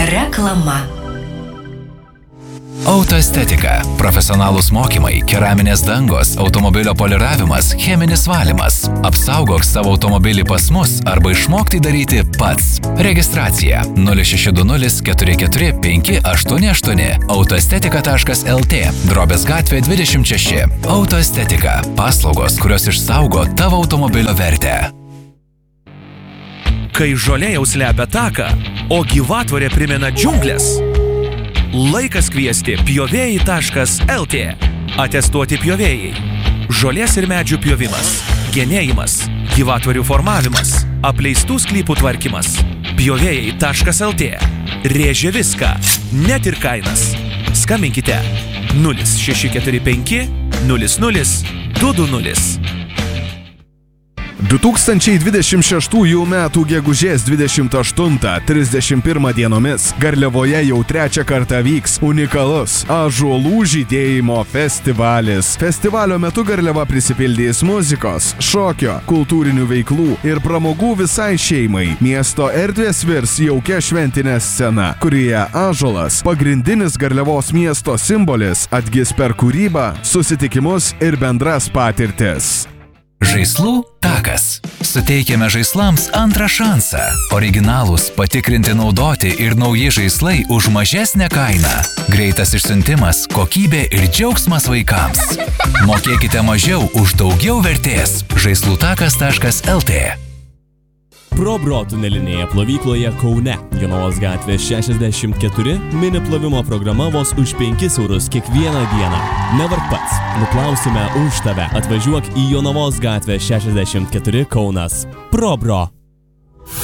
Reklama. Autoestetika. Profesionalūs mokymai, keraminės dangos, automobilio poliravimas, cheminis valymas. Apsaugok savo automobilį pas mus arba išmokti daryti pats. Registracija 0620 44 588 autoestetika.lt Drobės gatvė 26. Autoestetika. Paslaugos, kurios išsaugo tavo automobilio vertę. Kai žolė jau slepia taką, o gyvatvorė primena džiunglės, laikas kviesti pjovėjai.lt. Atestuoti pjovėjai. Žolės ir medžių pjovimas, genėjimas, gyvatvorių formavimas, apleistų sklypų tvarkymas. Pjovėjai.lt. Rėžia viską, net ir kainas. Skambinkite 0645 00 220. 2026 metų gegužės 28-31 dienomis Garliavoje jau trečią kartą vyks unikalus ąžuolų žydėjimo festivalis. Festivalio metu Garliava prisipildys muzikos, šokio, kultūrinių veiklų ir pramogų visai šeimai. Miesto erdvės virs jaukia šventinė scena, kurioje ąžuolas, pagrindinis Garliavos miesto simbolis, atgis per kūrybą, susitikimus ir bendras patirtis. Žaislų takas. Suteikiame žaislams antrą šansą. Originalūs, patikrinti, naudoti ir nauji žaislai už mažesnę kainą. Greitas išsiuntimas, kokybė ir džiaugsmas vaikams. Mokėkite mažiau už daugiau vertės. Žaislutakas.lt. ProBro tunelinėje plovykloje Kaune, Jonavos gatvė 64, mini plovimo programa vos už 5 eurus kiekvieną dieną. Nevark pats, nuplausime už tave. Atvažiuok į Jonavos gatvę 64 Kaunas. ProBro.